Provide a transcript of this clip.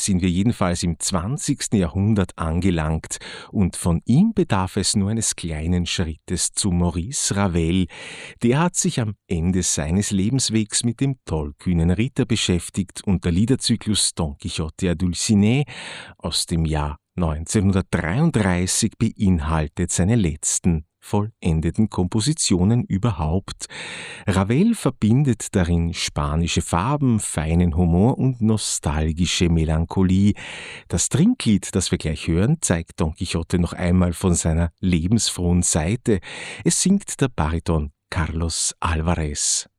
sind wir jedenfalls im 20. Jahrhundert angelangt und von ihm bedarf es nur eines kleinen Schrittes zu Maurice Ravel. Der hat sich am Ende seines Lebenswegs mit dem tollkühnen Ritter beschäftigt und der Liederzyklus Don Quixote à Dulcinea aus dem Jahr 1933 beinhaltet seine letzten vollendeten Kompositionen überhaupt. Ravel verbindet darin spanische Farben, feinen Humor und nostalgische Melancholie. Das Trinklied, das wir gleich hören, zeigt Don Quixote noch einmal von seiner lebensfrohen Seite. Es singt der Bariton Carlos Alvarez.